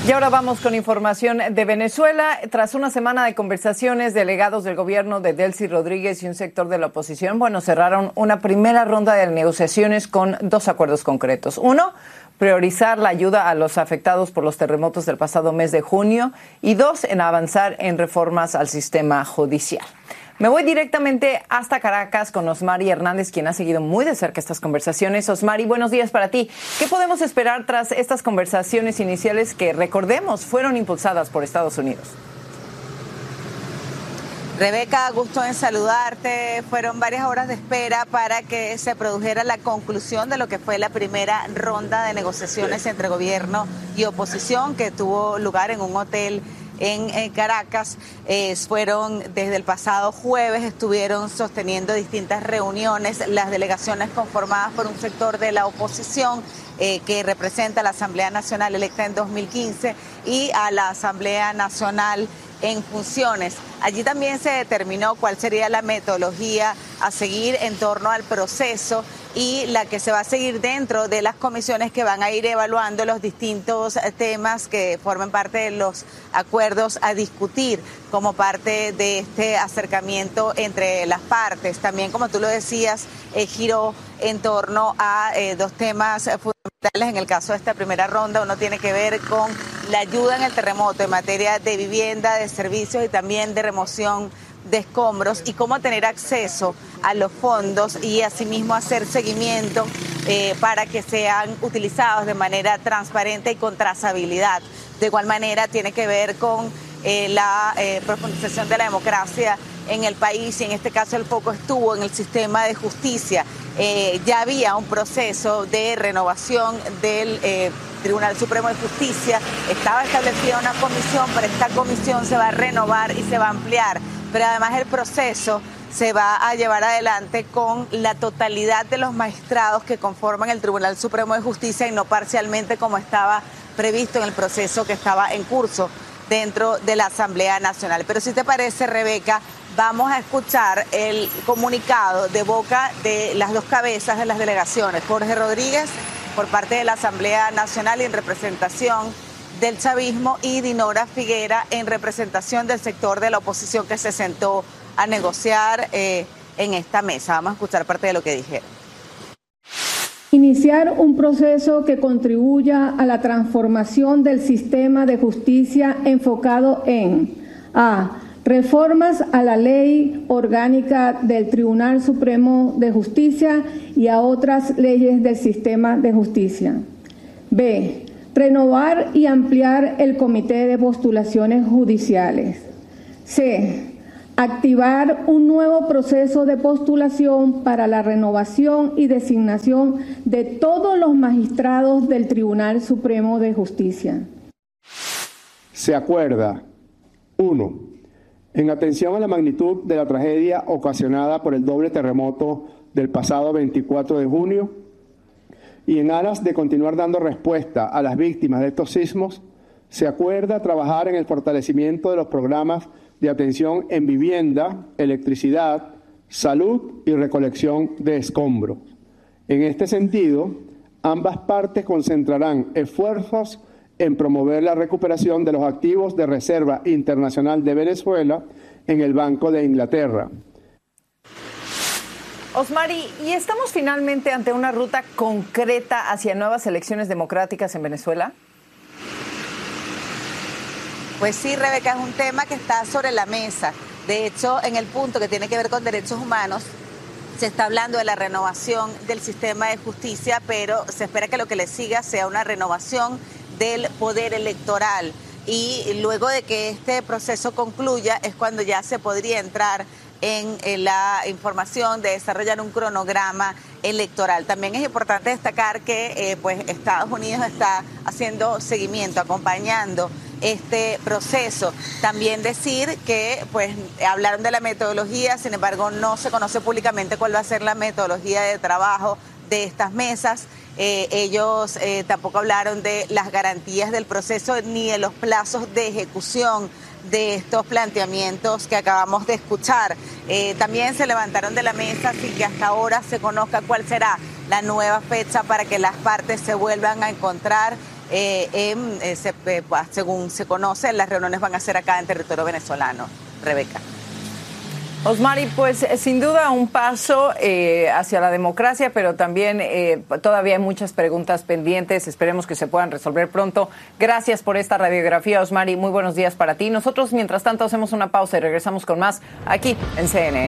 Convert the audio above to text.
Y ahora vamos con información de Venezuela. Tras una semana de conversaciones, delegados del gobierno de Delcy Rodríguez y un sector de la oposición, cerraron una primera ronda de negociaciones con dos acuerdos concretos. Uno, priorizar la ayuda a los afectados por los terremotos del pasado mes de junio. Y dos, en avanzar en reformas al sistema judicial. Me voy directamente hasta Caracas con Osmari Hernández, quien ha seguido muy de cerca estas conversaciones. Osmari, buenos días para ti. ¿Qué podemos esperar tras estas conversaciones iniciales que, recordemos, fueron impulsadas por Estados Unidos? Rebeca, gusto en saludarte. Fueron varias horas de espera para que se produjera la conclusión de lo que fue la primera ronda de negociaciones entre gobierno y oposición que tuvo lugar en un hotel en Caracas. Fueron desde el pasado jueves, estuvieron sosteniendo distintas reuniones las delegaciones conformadas por un sector de la oposición que representa a la Asamblea Nacional electa en 2015 y a la Asamblea Nacional en funciones. Allí también se determinó cuál sería la metodología a seguir en torno al proceso y la que se va a seguir dentro de las comisiones que van a ir evaluando los distintos temas que formen parte de los acuerdos a discutir como parte de este acercamiento entre las partes. También, como tú lo decías, giró en torno a dos temas fundamentales. En el caso de esta primera ronda, uno tiene que ver con la ayuda en el terremoto en materia de vivienda, de servicios y también de remoción de escombros y cómo tener acceso a los fondos y asimismo hacer seguimiento para que sean utilizados de manera transparente y con trazabilidad. De igual manera tiene que ver con la profundización de la democracia en el país y en este caso el foco estuvo en el sistema de justicia. Ya había un proceso de renovación del Tribunal Supremo de Justicia, estaba establecida una comisión, pero esta comisión se va a renovar y se va a ampliar, pero además el proceso se va a llevar adelante con la totalidad de los magistrados que conforman el Tribunal Supremo de Justicia y no parcialmente como estaba previsto en el proceso que estaba en curso dentro de la Asamblea Nacional. Pero si te parece, Rebeca, vamos a escuchar el comunicado de boca de las dos cabezas de las delegaciones, Jorge Rodríguez por parte de la Asamblea Nacional y en representación del chavismo y Dinora Figuera en representación del sector de la oposición que se sentó a negociar en esta mesa. Vamos a escuchar parte de lo que dijeron. Iniciar un proceso que contribuya a la transformación del sistema de justicia enfocado en a. Reformas a la ley orgánica del Tribunal Supremo de Justicia y a otras leyes del sistema de justicia. B. Renovar y ampliar el Comité de Postulaciones Judiciales. C. Activar un nuevo proceso de postulación para la renovación y designación de todos los magistrados del Tribunal Supremo de Justicia. Se acuerda, 1. En atención a la magnitud de la tragedia ocasionada por el doble terremoto del pasado 24 de junio y en aras de continuar dando respuesta a las víctimas de estos sismos, se acuerda trabajar en el fortalecimiento de los programas de atención en vivienda, electricidad, salud y recolección de escombros. En este sentido, ambas partes concentrarán esfuerzos en promover la recuperación de los activos de Reserva Internacional de Venezuela en el Banco de Inglaterra. Osmari, ¿y estamos finalmente ante una ruta concreta hacia nuevas elecciones democráticas en Venezuela? Pues sí, Rebeca, es un tema que está sobre la mesa. De hecho, en el punto que tiene que ver con derechos humanos, se está hablando de la renovación del sistema de justicia, pero se espera que lo que le siga sea una renovación del poder electoral. Y luego de que este proceso concluya es cuando ya se podría entrar en la información de desarrollar un cronograma electoral. También es importante destacar que pues Estados Unidos está haciendo seguimiento, acompañando este proceso. También decir que pues hablaron de la metodología, sin embargo no se conoce públicamente cuál va a ser la metodología de trabajo de estas mesas. Ellos tampoco hablaron de las garantías del proceso ni de los plazos de ejecución de estos planteamientos que acabamos de escuchar. También se levantaron de la mesa sin que hasta ahora se conozca cuál será la nueva fecha para que las partes se vuelvan a encontrar según se conoce, las reuniones van a ser acá en territorio venezolano. Rebeca. Osmari, pues sin duda un paso hacia la democracia, pero también todavía hay muchas preguntas pendientes. Esperemos que se puedan resolver pronto. Gracias por esta radiografía, Osmari. Muy buenos días para ti. Nosotros, mientras tanto, hacemos una pausa y regresamos con más aquí en CNN.